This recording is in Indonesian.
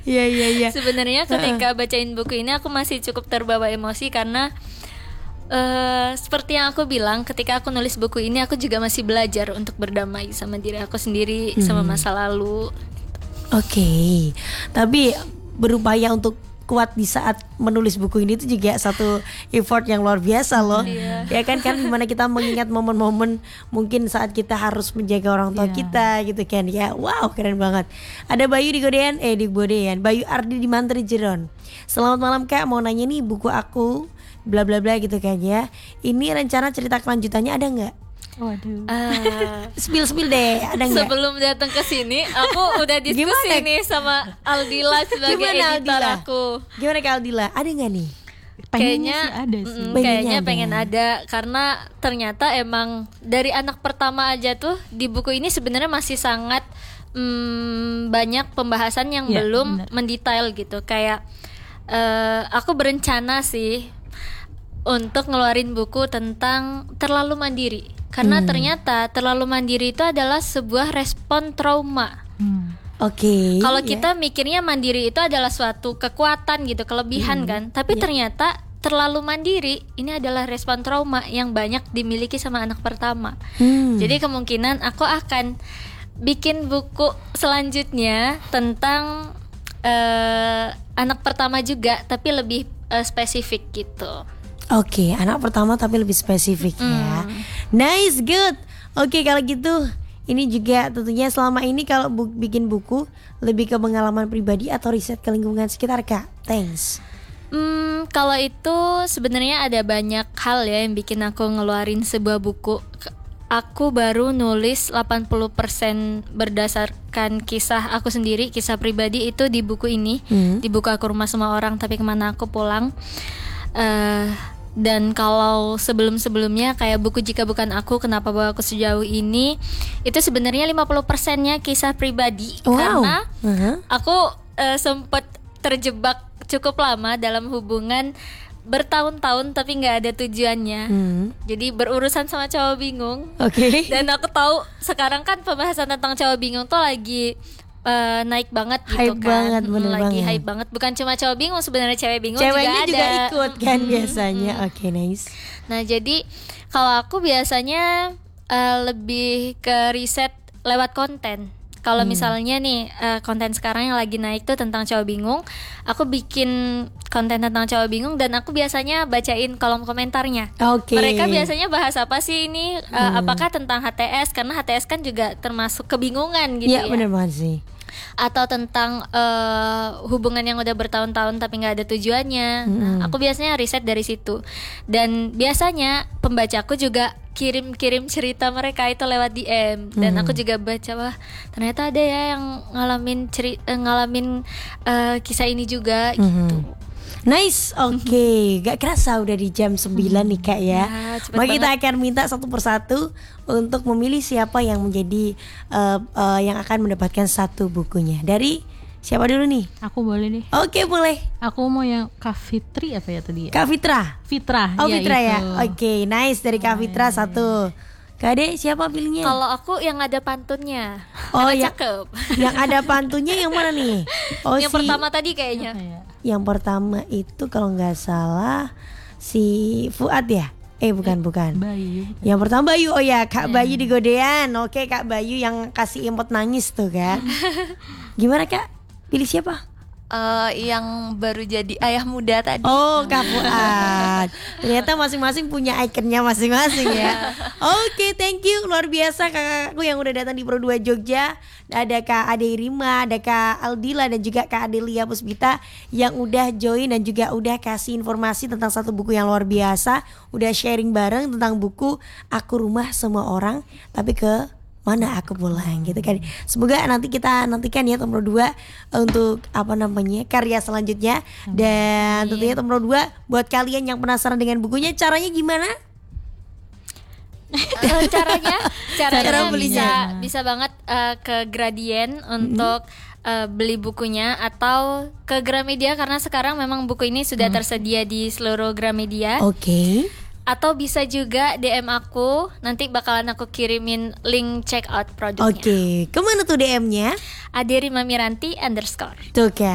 Iya. Sebenarnya ketika bacain buku ini aku masih cukup terbawa emosi karena seperti yang aku bilang, ketika aku nulis buku ini aku juga masih belajar untuk berdamai sama diri aku sendiri, sama masa lalu. Oke. Tapi berupaya untuk kuat di saat menulis buku ini itu juga satu effort yang luar biasa loh. Ya kan gimana kita mengingat momen-momen mungkin saat kita harus menjaga orang tua kita gitu kan ya. Wow, keren banget. Ada Bayu di Godean, Bayu Ardi di Mantri Jeron. Selamat malam Kak, mau nanya nih buku aku bla bla bla gitu kan ya. Ini rencana cerita kelanjutannya ada nggak? Waduh. Spill deh, ada nggak? Sebelum datang ke sini, aku udah diskusi nih sama Aldila sebagai editor aku. Gimana Kak Aldila? Ada nggak nih? Kayaknya sih ada sih. Kayaknya pengen ada karena ternyata emang dari anak pertama aja tuh di buku ini sebenarnya masih sangat banyak pembahasan yang belum mendetail gitu. Kayak aku berencana sih untuk ngeluarin buku tentang terlalu mandiri. Karena ternyata terlalu mandiri itu adalah sebuah respon trauma. Oke. Kalau kita mikirnya mandiri itu adalah suatu kekuatan gitu, kelebihan kan. Tapi ternyata terlalu mandiri ini adalah respon trauma yang banyak dimiliki sama anak pertama. Jadi kemungkinan aku akan bikin buku selanjutnya tentang anak pertama juga, tapi lebih spesifik gitu. Oke, anak pertama tapi lebih spesifik ya. Nice, good. Oke, kalau gitu ini juga tentunya selama ini kalau bikin buku lebih ke pengalaman pribadi atau riset ke lingkungan sekitar Kak? Thanks. Kalau itu sebenarnya ada banyak hal ya yang bikin aku ngeluarin sebuah buku. Aku baru nulis 80% berdasarkan kisah aku sendiri, kisah pribadi itu di buku ini. Di buku Aku Rumah Semua Orang Tapi Kemana Aku Pulang. Dan kalau sebelum-sebelumnya kayak buku Jika Bukan Aku Kenapa Bawa Aku Sejauh Ini, itu sebenarnya 50%-nya kisah pribadi. Karena aku sempat terjebak cukup lama dalam hubungan bertahun-tahun tapi nggak ada tujuannya. Jadi berurusan sama cowok bingung. Dan aku tahu sekarang kan pembahasan tentang cowok bingung tuh lagi naik banget gitu hype kan. Lagi hype banget. Bukan cuma cowok bingung, sebenarnya cewek bingung ceweknya juga ada. juga ikut kan biasanya. Oke, nice. Nah, jadi kalau aku biasanya lebih ke riset lewat konten. Kalau misalnya nih konten sekarang yang lagi naik tuh tentang cowok bingung, aku bikin konten tentang cowok bingung dan aku biasanya bacain kolom komentarnya. Mereka biasanya bahas apa sih ini? Apakah tentang HTS? Karena HTS kan juga termasuk kebingungan gitu ya. Iya, benar banget sih. Atau tentang hubungan yang udah bertahun-tahun tapi nggak ada tujuannya. Nah, aku biasanya riset dari situ. Dan biasanya pembacaku juga kirim cerita mereka itu lewat DM. Dan aku juga baca, wah ternyata ada ya yang ngalamin kisah ini juga gitu. Nice, oke. Gak kerasa udah di jam 9 nih Kak ya. Maka kita akan minta satu persatu untuk memilih siapa yang menjadi yang akan mendapatkan satu bukunya. Dari siapa dulu nih? Aku boleh nih. Oke, boleh. Aku mau yang Kak Fitri apa ya tadi ya? Kak Fitra. Fitra. Oh, Fitra ya. Itu. Oke, nice, dari Kak Fitra satu. Kak Ade, siapa pilihnya? Kalau aku yang ada pantunnya. Oh ya, cakep. Yang ada pantunnya yang mana nih? Oh, yang pertama tadi kayaknya. Yang pertama itu kalau nggak salah si Fuad ya? Bukan. Bayu. Yang pertama Bayu. Oh ya, Kak Bayu di Godean. Oke, Kak Bayu yang kasih emot nangis tuh kan. Gimana Kak? Pilih siapa? Yang baru jadi ayah muda tadi. Oh, Kak Fuad. Ternyata masing-masing punya ikonnya masing-masing ya. Oke, thank you. Luar biasa kakakku yang udah datang di Pro 2 Jogja. Ada Kak Ade Rima, ada Kak Aldila dan juga Kak Adelia Puspita yang udah join dan juga udah kasih informasi tentang satu buku yang luar biasa. Udah sharing bareng tentang buku Aku Rumah Semua Orang Tapi Mana Aku Pulang gitu kan. Semoga nanti kita nantikan ya Tomro 2 untuk karya selanjutnya. Dan tentunya Tomro 2 buat kalian yang penasaran dengan bukunya, caranya gimana? Caranya bisa banget ke Gradient untuk beli bukunya atau ke Gramedia karena sekarang memang buku ini sudah tersedia di seluruh Gramedia. Oke. Atau bisa juga DM aku, nanti bakalan aku kirimin link check out produknya. Oke, kemana tuh DM-nya? @aderima_miranti_. Tuh kan.